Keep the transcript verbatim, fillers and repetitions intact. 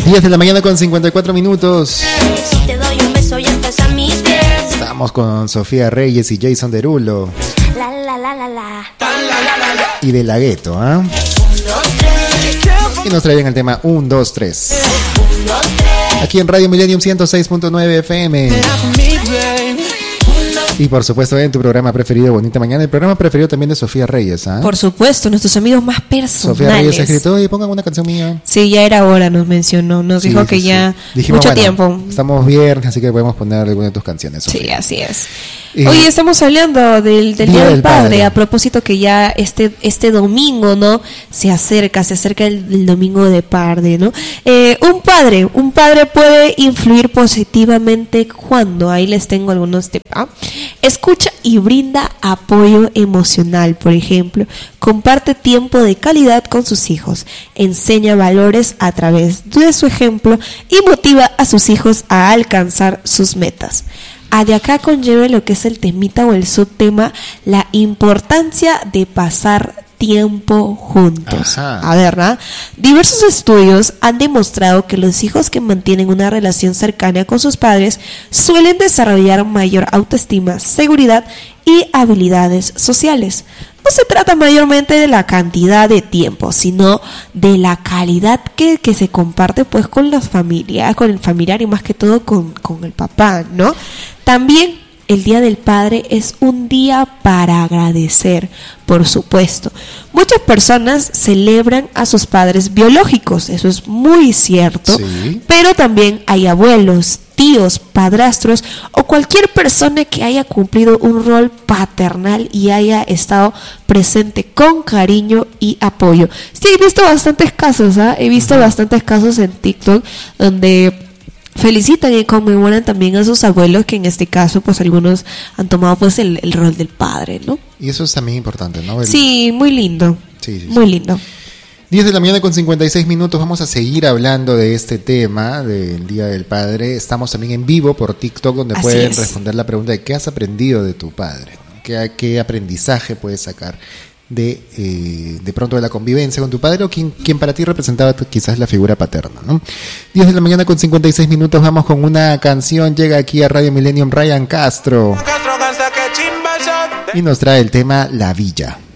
diez de la mañana con cincuenta y cuatro minutos. Si te doy un beso y estás a mis pies. Estamos con Sofía Reyes y Jason Derulo. La, la, la, la, la. Y de la Gueto, ¿ah? ¿eh? Y nos traían el tema uno, dos, tres. Aquí en Radio Millennium ciento seis punto nueve F M. Y por supuesto en tu programa preferido, Bonita Mañana, el programa preferido también de Sofía Reyes, ¿ah? ¿eh? Por supuesto, nuestros amigos más personales. Sofía Reyes ha escrito, oye, pongan una canción mía. Sí, ya era hora, nos mencionó, nos sí, dijo sí, que sí. ya Dijimos, mucho bueno, tiempo. Estamos viernes, así que podemos poner alguna de tus canciones, Sofía. Sí, así es. Eh, Hoy estamos hablando del, del Día, Día del Padre, Padre, a propósito que ya este este domingo, ¿no? Se acerca, se acerca el, el domingo de Padre, ¿no? Eh, un padre, un padre puede influir positivamente cuando, ahí les tengo algunos tips, ¿ah? Escucha y brinda apoyo emocional, por ejemplo, comparte tiempo de calidad con sus hijos, enseña valores a través de su ejemplo y motiva a sus hijos a alcanzar sus metas. A de acá conlleva lo que es el temita o el subtema, la importancia de pasar tiempo juntos. Ajá. A ver, ¿no? Diversos estudios han demostrado que los hijos que mantienen una relación cercana con sus padres suelen desarrollar mayor autoestima, seguridad y habilidades sociales. No se trata mayormente de la cantidad de tiempo, sino de la calidad que, que se comparte pues con las familias, con el familiar y más que todo con, con el papá, ¿no? También el Día del Padre es un día para agradecer, por supuesto. Muchas personas celebran a sus padres biológicos, eso es muy cierto, sí. Pero también hay abuelos, tíos, padrastros o cualquier persona que haya cumplido un rol paternal y haya estado presente con cariño y apoyo. Sí, he visto bastantes casos, ¿eh? he visto uh-huh. bastantes casos en TikTok donde felicitan y conmemoran también a sus abuelos, que en este caso pues algunos han tomado pues el, el rol del padre, ¿no? Y eso es también importante, ¿no? El... Sí, muy lindo, sí, sí, muy sí. lindo. diez de la mañana con cincuenta y seis minutos, vamos a seguir hablando de este tema del Día del Padre. Estamos también en vivo por TikTok, donde Así pueden es. responder la pregunta de qué has aprendido de tu padre, ¿no? ¿Qué, qué aprendizaje puedes sacar de eh, de pronto de la convivencia con tu padre o quien, quien para ti representaba quizás la figura paterna, ¿no? diez de la mañana con cincuenta y seis minutos, vamos con una canción. Llega aquí a Radio Millennium Ryan Castro y nos trae el tema La Villa.